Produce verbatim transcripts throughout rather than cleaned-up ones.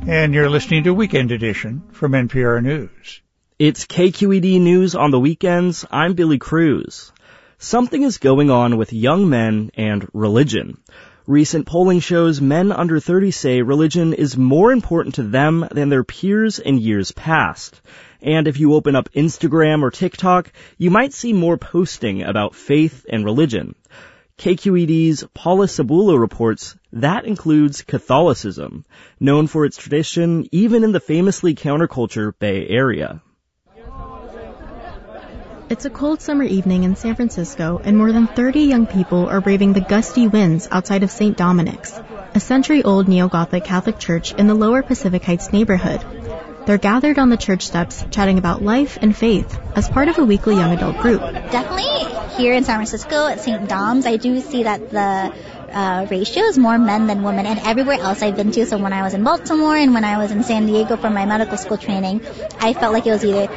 And you're listening to Weekend Edition from N P R News. It's K Q E D News on the weekends. I'm Billy Cruz. Something is going on with young men and religion. Recent polling shows men under thirty say religion is more important to them than their peers in years past. And if you open up Instagram or TikTok, you might see more posting about faith and religion. K Q E D's Paula Cebullo reports that includes Catholicism, known for its tradition even in the famously counterculture Bay Area. It's a cold summer evening in San Francisco, and more than thirty young people are braving the gusty winds outside of Saint Dominic's, a century-old neo-Gothic Catholic church in the Lower Pacific Heights neighborhood. They're gathered on the church steps chatting about life and faith as part of a weekly young adult group. Definitely here in San Francisco at Saint Dom's, I do see that the uh, ratio is more men than women, and everywhere else I've been to. So when I was in Baltimore and when I was in San Diego for my medical school training, I felt like it was either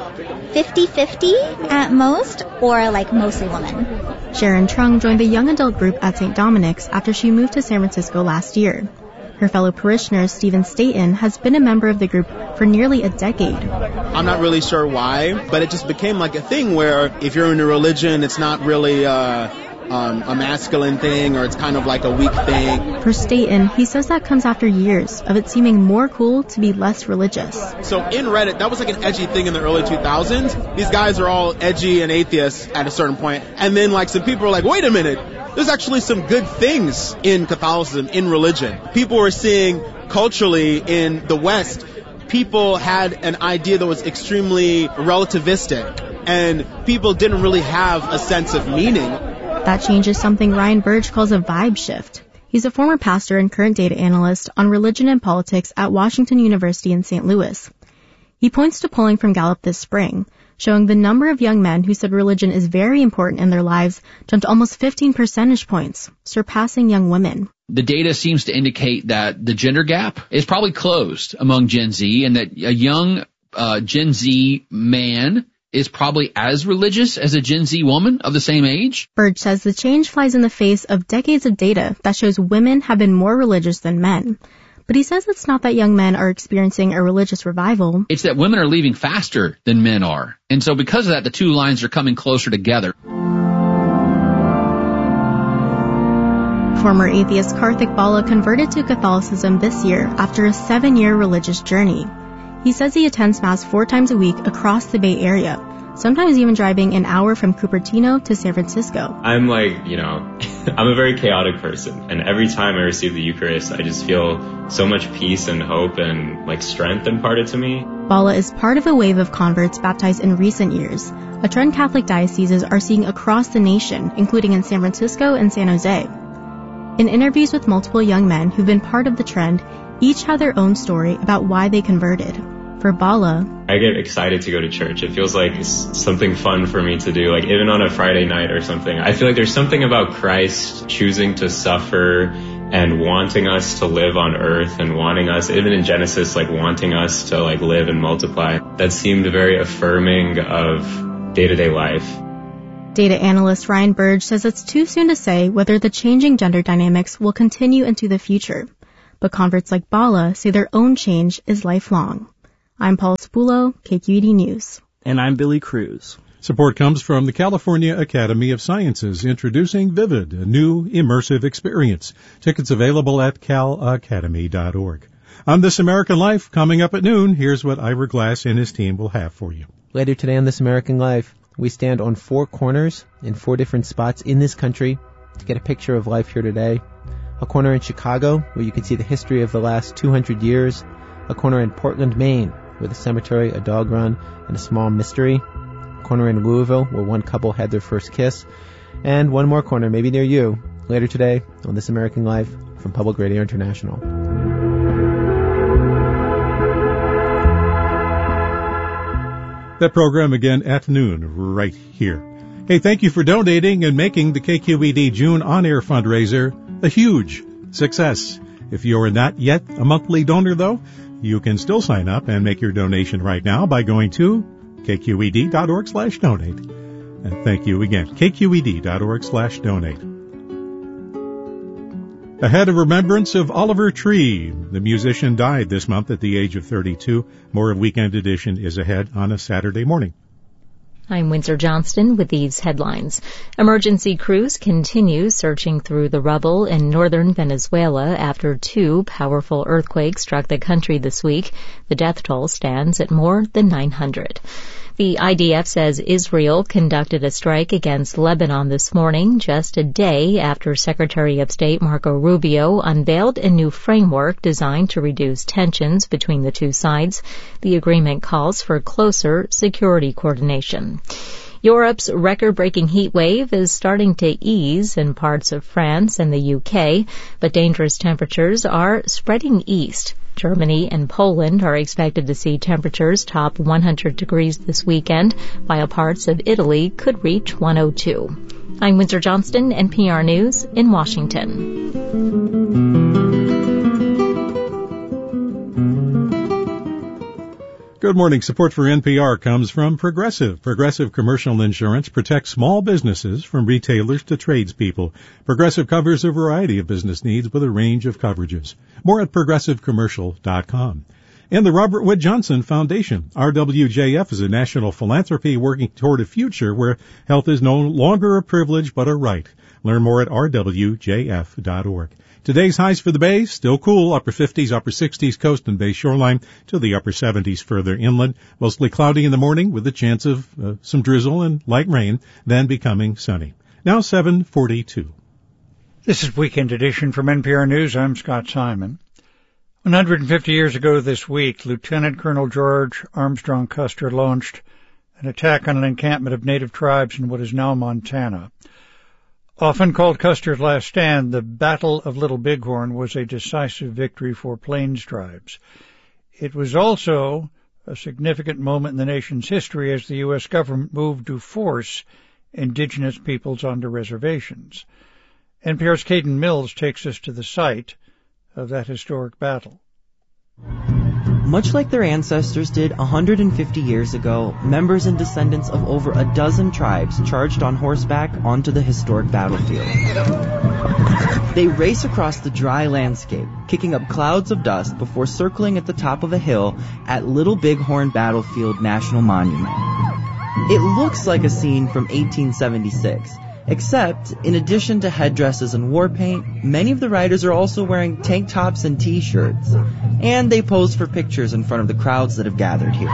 fifty-fifty at most or like mostly women. Sharon Trung joined the young adult group at Saint Dominic's after she moved to San Francisco last year. Her fellow parishioner, Stephen Staten, has been a member of the group for nearly a decade. I'm not really sure why, but it just became like a thing where if you're in a religion, it's not really uh, um, a masculine thing, or it's kind of like a weak thing. For Staten, he says that comes after years of it seeming more cool to be less religious. So in Reddit, that was like an edgy thing in the early two thousands. These guys are all edgy and atheists at a certain point. And then like some people are like, wait a minute. There's actually some good things in Catholicism, in religion. People were seeing culturally in the West, people had an idea that was extremely relativistic, and people didn't really have a sense of meaning. That change is something Ryan Burge calls a vibe shift. He's a former pastor and current data analyst on religion and politics at Washington University in Saint Louis. He points to polling from Gallup this spring, showing the number of young men who said religion is very important in their lives jumped almost fifteen percentage points, surpassing young women. The data seems to indicate that the gender gap is probably closed among Gen Z, and that a young uh, Gen Z man is probably as religious as a Gen Z woman of the same age. Burge says the change flies in the face of decades of data that shows women have been more religious than men. But he says it's not that young men are experiencing a religious revival. It's that women are leaving faster than men are. And so because of that, the two lines are coming closer together. Former atheist Karthik Bala converted to Catholicism this year after a seven-year religious journey. He says he attends Mass four times a week across the Bay Area, sometimes even driving an hour from Cupertino to San Francisco. I'm like, you know, I'm a very chaotic person, and every time I receive the Eucharist, I just feel so much peace and hope and like strength imparted to me. Bala is part of a wave of converts baptized in recent years, a trend Catholic dioceses are seeing across the nation, including in San Francisco and San Jose. In interviews with multiple young men who've been part of the trend, each have their own story about why they converted. For Bala, I get excited to go to church. It feels like it's something fun for me to do, like even on a Friday night or something. I feel like there's something about Christ choosing to suffer and wanting us to live on earth, and wanting us, even in Genesis, like wanting us to like live and multiply. That seemed very affirming of day-to-day life. Data analyst Ryan Burge says it's too soon to say whether the changing gender dynamics will continue into the future. But converts like Bala say their own change is lifelong. I'm Paula Cebullo, K Q E D News. And I'm Billy Cruz. Support comes from the California Academy of Sciences, introducing Vivid, a new immersive experience. Tickets available at cal academy dot org. On This American Life, coming up at noon, here's what Ira Glass and his team will have for you. Later today on This American Life, we stand on four corners in four different spots in this country to get a picture of life here today. A corner in Chicago, where you can see the history of the last two hundred years. A corner in Portland, Maine, with a cemetery, a dog run, and a small mystery. A corner in Louisville, where one couple had their first kiss. And one more corner, maybe near you, later today on This American Life from Public Radio International. That program again at noon, right here. Hey, thank you for donating and making the K Q E D June on-air fundraiser a huge success. If you're not yet a monthly donor, though, you can still sign up and make your donation right now by going to k q e d dot org slash donate. And thank you again, k q e d dot org slash donate. Ahead of remembrance of Oliver Tree. The musician died this month at the age of thirty-two. More of Weekend Edition is ahead on a Saturday morning. I'm Windsor Johnston with these headlines. Emergency crews continue searching through the rubble in northern Venezuela after two powerful earthquakes struck the country this week. The death toll stands at more than nine hundred. The I D F says Israel conducted a strike against Lebanon this morning, just a day after Secretary of State Marco Rubio unveiled a new framework designed to reduce tensions between the two sides. The agreement calls for closer security coordination. Europe's record-breaking heat wave is starting to ease in parts of France and the U K, but dangerous temperatures are spreading east. Germany and Poland are expected to see temperatures top one hundred degrees this weekend, while parts of Italy could reach one oh two. I'm Windsor Johnston, N P R News in Washington. Good morning. Support for N P R comes from Progressive. Progressive Commercial Insurance protects small businesses from retailers to tradespeople. Progressive covers a variety of business needs with a range of coverages. More at progressive commercial dot com. And the Robert Wood Johnson Foundation. R W J F is a national philanthropy working toward a future where health is no longer a privilege but a right. Learn more at r w j f dot org. Today's highs for the Bay, still cool, upper fifties, upper sixties coast and Bay shoreline to the upper seventies further inland. Mostly cloudy in the morning with a chance of uh, some drizzle and light rain, then becoming sunny. Now seven forty-two. This is Weekend Edition from N P R News. I'm Scott Simon. one hundred fifty years ago this week, Lieutenant Colonel George Armstrong Custer launched an attack on an encampment of native tribes in what is now Montana. Often called Custer's Last Stand, the Battle of Little Bighorn was a decisive victory for Plains tribes. It was also a significant moment in the nation's history as the U S government moved to force indigenous peoples onto reservations. N P R's Caden Mills takes us to the site of that historic battle. Much like their ancestors did one hundred fifty years ago, members and descendants of over a dozen tribes charged on horseback onto the historic battlefield. They race across the dry landscape, kicking up clouds of dust before circling at the top of a hill at Little Bighorn Battlefield National Monument. It looks like a scene from eighteen seventy-six. Except, in addition to headdresses and war paint, many of the riders are also wearing tank tops and t-shirts. And they pose for pictures in front of the crowds that have gathered here.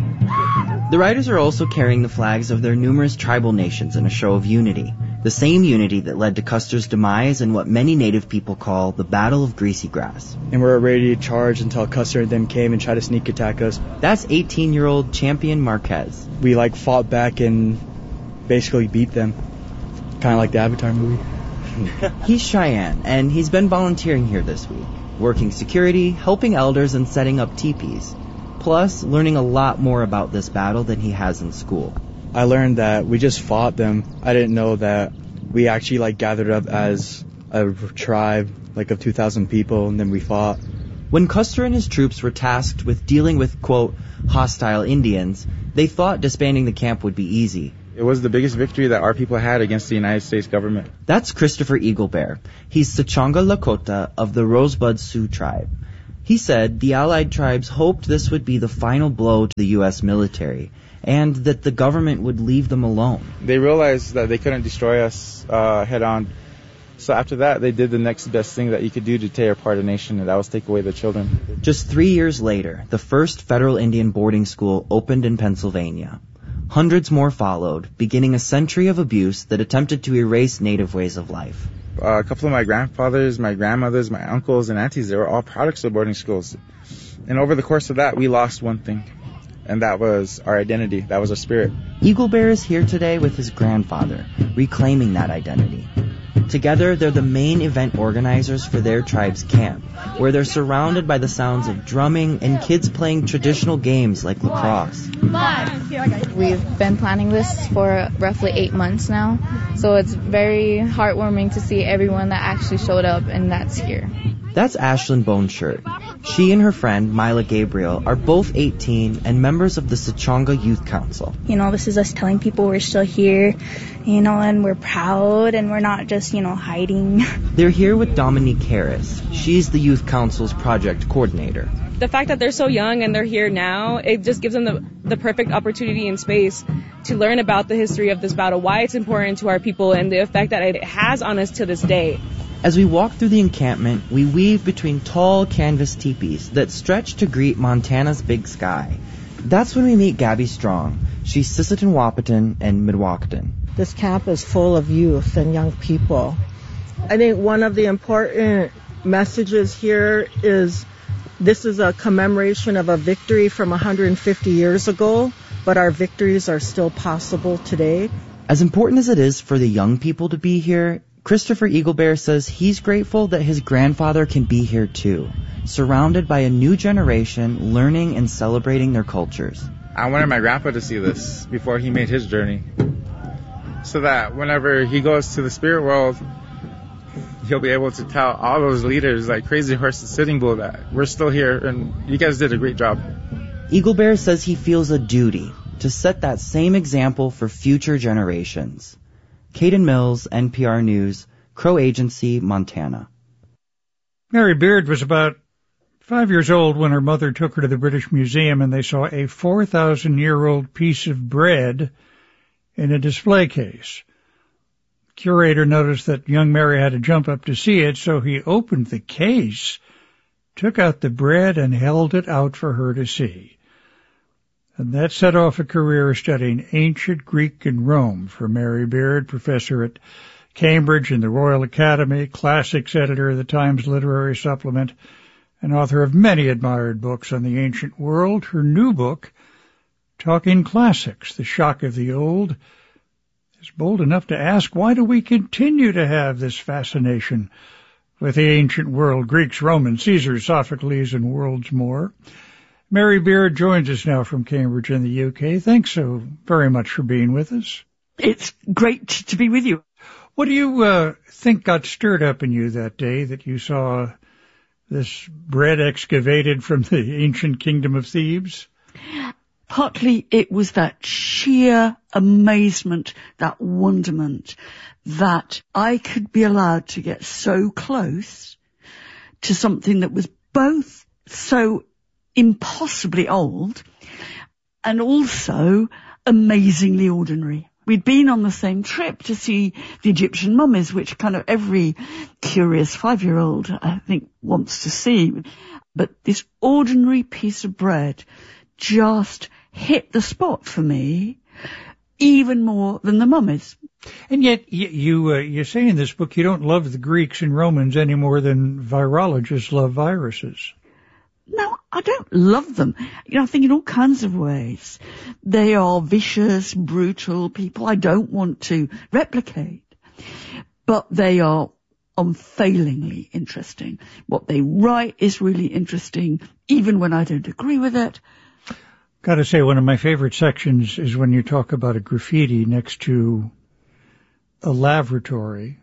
The riders are also carrying the flags of their numerous tribal nations in a show of unity. The same unity that led to Custer's demise in what many native people call the Battle of Greasy Grass. And we're ready to charge until Custer and them came and tried to sneak attack us. That's eighteen-year-old Champion Marquez. We, like, fought back and basically beat them. Kind of like the Avatar movie. He's Cheyenne, and he's been volunteering here this week, working security, helping elders, and setting up teepees. Plus, learning a lot more about this battle than he has in school. I learned that we just fought them. I didn't know that we actually, like, gathered up as a tribe, like, of two thousand people, and then we fought. When Custer and his troops were tasked with dealing with, quote, hostile Indians, they thought disbanding the camp would be easy. It was the biggest victory that our people had against the United States government. That's Christopher Eaglebear. He's Sechonga Lakota of the Rosebud Sioux tribe. He said the Allied tribes hoped this would be the final blow to the U S military, and that the government would leave them alone. They realized that they couldn't destroy us uh, head on. So after that, they did the next best thing that you could do to tear apart a nation, and that was take away the children. Just three years later, the first federal Indian boarding school opened in Pennsylvania. Hundreds more followed, beginning a century of abuse that attempted to erase native ways of life. Uh, a couple of my grandfathers, my grandmothers, my uncles and aunties, they were all products of boarding schools. And over the course of that, we lost one thing, and that was our identity. That was our spirit. Eaglebear is here today with his grandfather, reclaiming that identity. Together, they're the main event organizers for their tribe's camp, where they're surrounded by the sounds of drumming and kids playing traditional games like lacrosse. We've been planning this for roughly eight months now, so it's very heartwarming to see everyone that actually showed up and that's here. That's Ashlyn Boneshirt. She and her friend, Mila Gabriel, are both eighteen and members of the Sichanga Youth Council. You know, this is us telling people we're still here, you know, and we're proud and we're not just, you know, hiding. They're here with Dominique Harris. She's the Youth Council's project coordinator. The fact that they're so young and they're here now, it just gives them the, the perfect opportunity and space to learn about the history of this battle, why it's important to our people, and the effect that it has on us to this day. As we walk through the encampment, we weave between tall canvas teepees that stretch to greet Montana's big sky. That's when we meet Gabby Strong. She's Sisseton Wahpeton and Mdewakanton. This camp is full of youth and young people. I think one of the important messages here is this is a commemoration of a victory from one hundred fifty years ago, but our victories are still possible today. As important as it is for the young people to be here, Christopher Eaglebear says he's grateful that his grandfather can be here too, surrounded by a new generation learning and celebrating their cultures. I wanted my grandpa to see this before he made his journey, so that whenever he goes to the spirit world, he'll be able to tell all those leaders like Crazy Horse and Sitting Bull that we're still here and you guys did a great job. Eaglebear says he feels a duty to set that same example for future generations. Caden Mills, N P R News, Crow Agency, Montana. Mary Beard was about five years old when her mother took her to the British Museum and they saw a four thousand year old piece of bread in a display case. The curator noticed that young Mary had to jump up to see it, so he opened the case, took out the bread, and held it out for her to see. And that set off a career studying ancient Greek and Rome for Mary Beard, professor at Cambridge and the Royal Academy, classics editor of the Times Literary Supplement, and author of many admired books on the ancient world. Her new book, Talking Classics, The Shock of the Old, is bold enough to ask, why do we continue to have this fascination with the ancient world, Greeks, Romans, Caesars, Sophocles, and worlds more? Mary Beard joins us now from Cambridge in the U K. Thanks so very much for being with us. It's great to be with you. What do you uh, think got stirred up in you that day that you saw this bread excavated from the ancient kingdom of Thebes? Partly it was that sheer amazement, that wonderment, that I could be allowed to get so close to something that was both so impossibly old and also amazingly ordinary. We'd been on the same trip to see the Egyptian mummies, which kind of every curious five-year-old, I think, wants to see. But this ordinary piece of bread just hit the spot for me even more than the mummies. And yet you you, uh, you say in this book you don't love the Greeks and Romans any more than virologists love viruses. No, I don't love them. You know, I think in all kinds of ways. They are vicious, brutal people I don't want to replicate. But they are unfailingly interesting. What they write is really interesting, even when I don't agree with it. Got to say, one of my favorite sections is when you talk about a graffiti next to a lavatory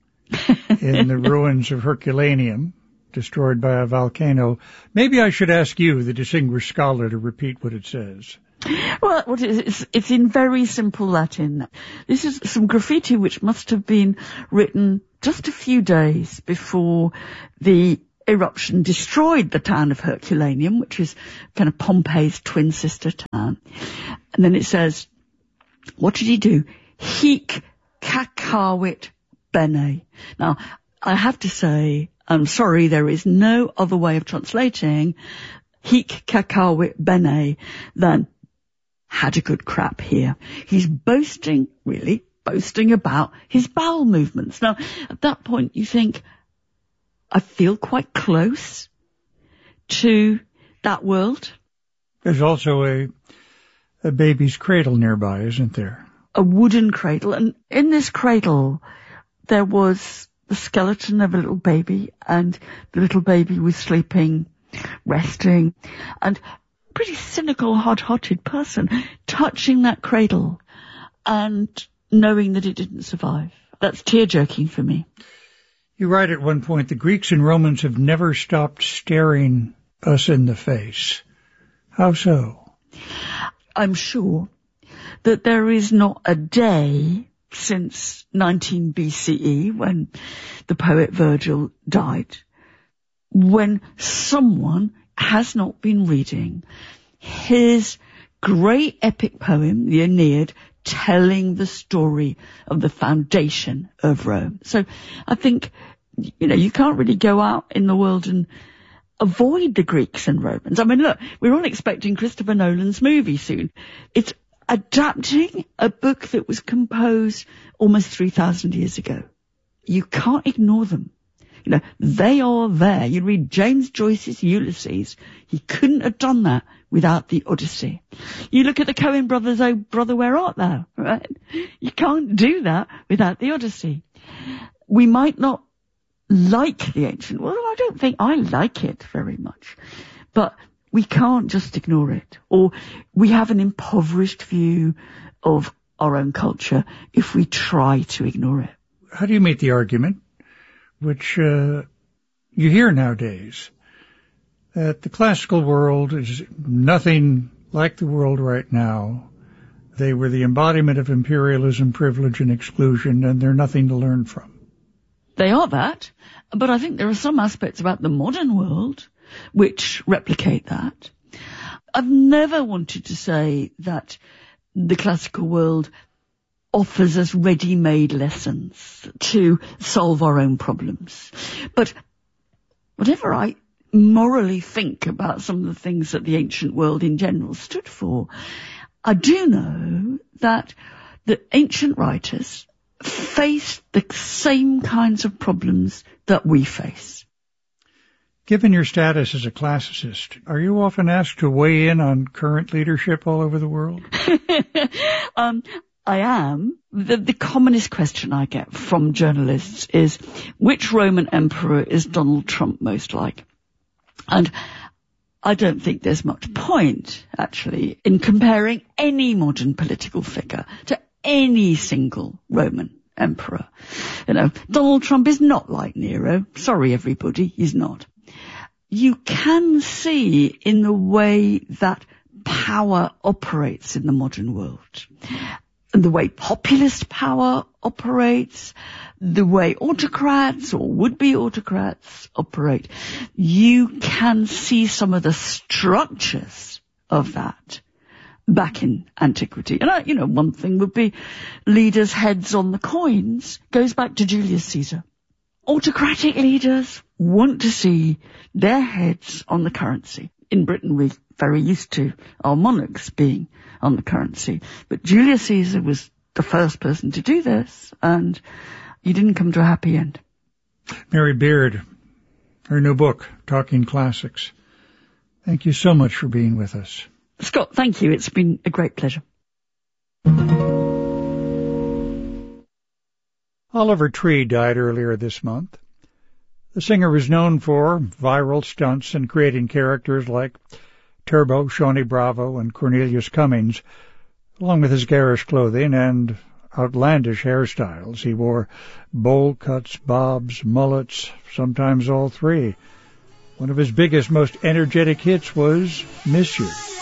in the ruins of Herculaneum, destroyed by a volcano. Maybe I should ask you, the distinguished scholar, to repeat what it says. Well, what it is, it's in very simple Latin. This is some graffiti which must have been written just a few days before the eruption destroyed the town of Herculaneum, which is kind of Pompeii's twin sister town. And then it says, what did he do? Hic cacavit bene. Now, I have to say, I'm sorry, there is no other way of translating hic cacavit bene than had a good crap here. He's boasting, really, boasting about his bowel movements. Now, at that point, you think, I feel quite close to that world. There's also a, a baby's cradle nearby, isn't there? A wooden cradle. And in this cradle, there was the skeleton of a little baby, and the little baby was sleeping, resting, and a pretty cynical, hard-hearted person touching that cradle and knowing that it didn't survive. That's tear-jerking for me. You write at one point, the Greeks and Romans have never stopped staring us in the face. How so? I'm sure that there is not a day since nineteen B C E, when the poet Virgil died, when someone has not been reading his great epic poem, the Aeneid, telling the story of the foundation of Rome. So I think, you know, you can't really go out in the world and avoid the Greeks and Romans. I mean, look, we're all expecting Christopher Nolan's movie soon. It's adapting a book that was composed almost three thousand years ago. You can't ignore them. You know, they are there. You read James Joyce's Ulysses. He couldn't have done that without the Odyssey. You look at the Coen brothers, oh brother, where art thou? Right? You can't do that without the Odyssey. We might not like the ancient world. I don't think I like it very much. But we can't just ignore it. Or we have an impoverished view of our own culture if we try to ignore it. How do you meet the argument, which uh, you hear nowadays, that the classical world is nothing like the world right now? They were the embodiment of imperialism, privilege, and exclusion, and they're nothing to learn from. They are that, but I think there are some aspects about the modern world which replicate that. I've never wanted to say that the classical world offers us ready-made lessons to solve our own problems. But whatever I morally think about some of the things that the ancient world in general stood for, I do know that the ancient writers faced the same kinds of problems that we face. Given your status as a classicist, are you often asked to weigh in on current leadership all over the world? um, I am. The, the commonest question I get from journalists is, which Roman emperor is Donald Trump most like? And I don't think there's much point, actually, in comparing any modern political figure to any single Roman emperor. You know, Donald Trump is not like Nero. Sorry, everybody, he's not. You can see in the way that power operates in the modern world, and the way populist power operates, the way autocrats or would-be autocrats operate, you can see some of the structures of that back in antiquity. And, I, you know, one thing would be leaders' heads on the coins goes back to Julius Caesar. Autocratic leaders want to see their heads on the currency. In Britain, we're very used to our monarchs being on the currency. But Julius Caesar was the first person to do this, and he didn't come to a happy end. Mary Beard, her new book, Talking Classics. Thank you so much for being with us. Scott, thank you. It's been a great pleasure. Oliver Tree died earlier this month. The singer was known for viral stunts and creating characters like Turbo, Shawnee Bravo, and Cornelius Cummings, along with his garish clothing and outlandish hairstyles. He wore bowl cuts, bobs, mullets, sometimes all three. One of his biggest, most energetic hits was Miss You.